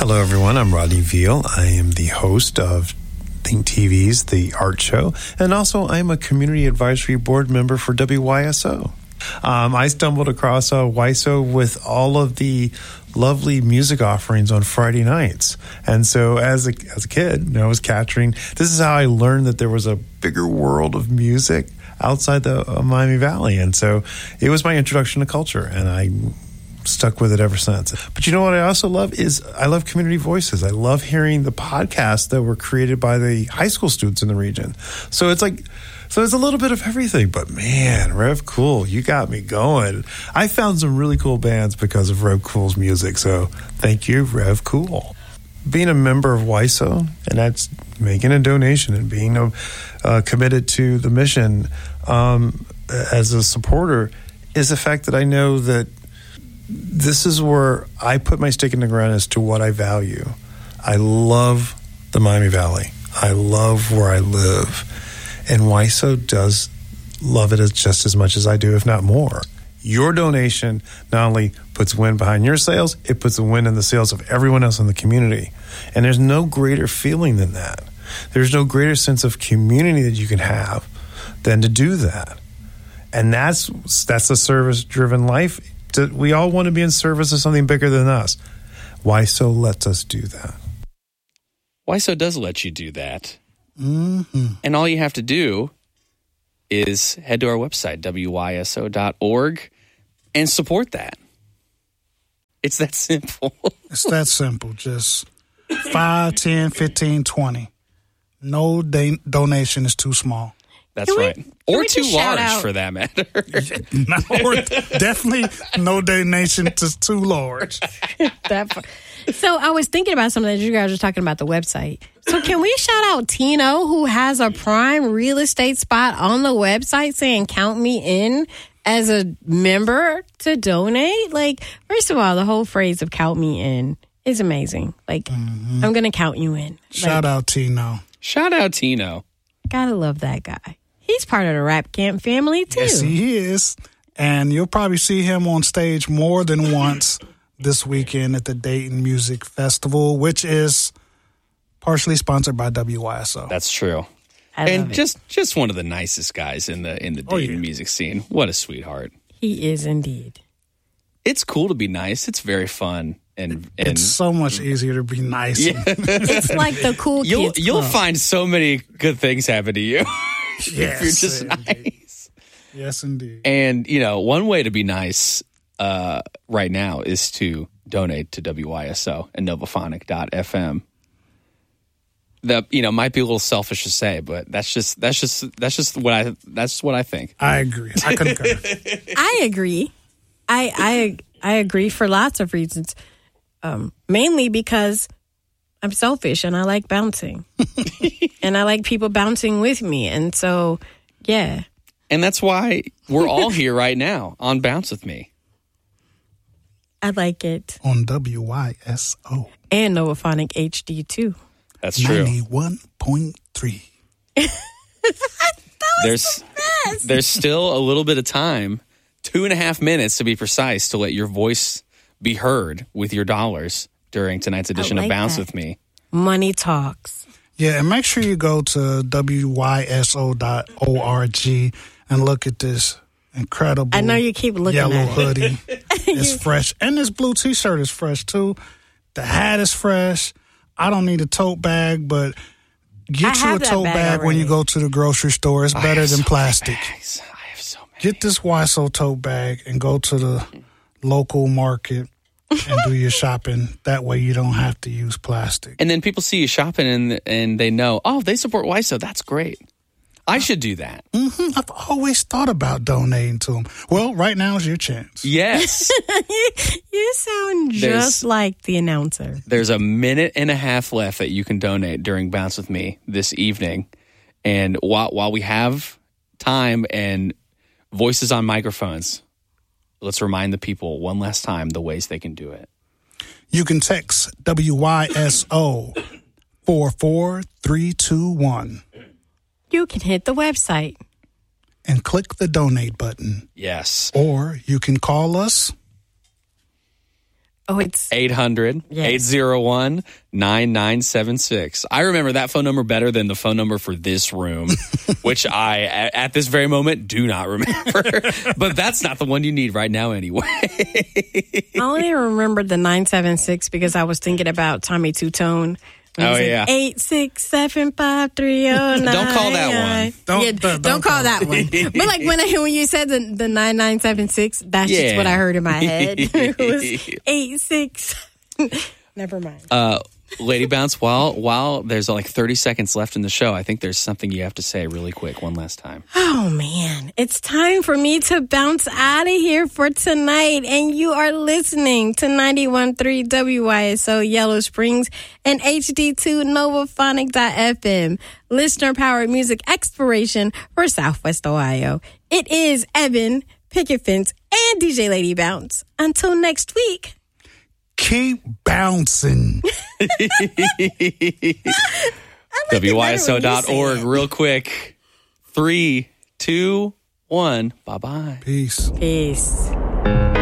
Hello, everyone. I'm Rodney Veal. I am the host of Think TV's The Art Show, and also I'm a community advisory board member for WYSO. I stumbled across WYSO with all of the lovely music offerings on Friday nights. And so as a kid, I was capturing, this is how I learned that there was a bigger world of music outside the Miami Valley. And so it was my introduction to culture, and I stuck with it ever since. But you know what I also love is I love community voices. I love hearing the podcasts that were created by the high school students in the region. So it's a little bit of everything. But man, Rev Cool, you got me going. I found some really cool bands because of Rev Cool's music. So thank you, Rev Cool. Being a member of WYSO, and that's making a donation and being committed to the mission as a supporter, is the fact that I know that this is where I put my stake in the ground as to what I value. I love the Miami Valley. I love where I live. And WYSO does love it just as much as I do, if not more. Your donation not only puts wind behind your sails, it puts a wind in the sails of everyone else in the community. And there's no greater feeling than that. There's no greater sense of community that you can have than to do that. And that's a service-driven life. We all want to be in service of something bigger than us. WYSO lets us do that. WYSO does let you do that. Mm-hmm. And all you have to do is head to our website, wyso.org, and support that. It's that simple. It's that simple. Just 5, 10, 15, 20. No donation is too small. That's right. Or too large, for that matter. Definitely no donation is too large. So I was thinking about something that you guys were talking about, the website. So can we shout out Tino, who has a prime real estate spot on the website saying, count me in as a member to donate? Like, first of all, the whole phrase of count me in is amazing. Like, I'm going to count you in. Shout out Tino. Shout out Tino. Gotta love that guy. He's part of the Rap Camp family, too. Yes, he is. And you'll probably see him on stage more than once this weekend at the Dayton Music Festival, which is partially sponsored by WYSO. That's true. And just one of the nicest guys in the Dayton music scene. What a sweetheart. He is indeed. It's cool to be nice. It's very fun. And it's so much easier to be nice. Yeah. It's like the cool kids You'll club. find so many good things happen to you. Yes, if you're just nice. Yes, indeed. And, one way to be nice right now is to donate to WYSO and Novophonic.fm. That, might be a little selfish to say, but that's just what I think. I agree. I concur. I agree. I agree for lots of reasons. Mainly because I'm selfish and I like bouncing. And I like people bouncing with me. And so, yeah. And that's why we're all here right now on Bounce With Me. I like it. On WYSO. And Novophonic HD, too. That's true. 91.3. There's still a little bit of time, 2.5 minutes to be precise, to let your voice be heard with your dollars during tonight's edition of Bounce With Me. Money talks. Yeah, and make sure you go to wyso.org and look at this incredible I know you keep looking yellow at hoodie. It's fresh. And this blue t-shirt is fresh, too. The hat is fresh. I don't need a tote bag, but get you a tote bag when you go to the grocery store. It's better than plastic. I have so many. Get this YSO tote bag and go to the local market and do your shopping. That way you don't have to use plastic. And then people see you shopping and they know, oh, they support WYSO. That's great. I should do that. Mm-hmm. I've always thought about donating to them. Well, right now is your chance. Yes. You sound just like the announcer. There's a 1.5 minutes left that you can donate during Bounce With Me this evening. And while we have time and voices on microphones, let's remind the people one last time the ways they can do it. You can text WYSO 44321. You can hit the website and click the donate button. Yes. Or you can call us Oh, it's 800-801-9976. I remember that phone number better than the phone number for this room, which I, at this very moment, do not remember. But that's not the one you need right now anyway. I only remembered the 976 because I was thinking about Tommy Two-Tone. Oh, yeah. 8675309. Don't call that one. Don't call that one. But like when you said the 9976, that's just what I heard in my head. It was 86. Never mind. Lady Bounce, while there's like 30 seconds left in the show, I think there's something you have to say really quick one last time. Oh, man. It's time for me to bounce out of here for tonight. And you are listening to 91.3 WYSO Yellow Springs and HD2 Novaphonic.fm. Listener-powered music exploration for Southwest Ohio. It is Evan, Picket Fence, and DJ Lady Bounce. Until next week. Keep bouncing. WYSO.org, real quick. 3, 2, 1. Bye-bye. Peace. Peace.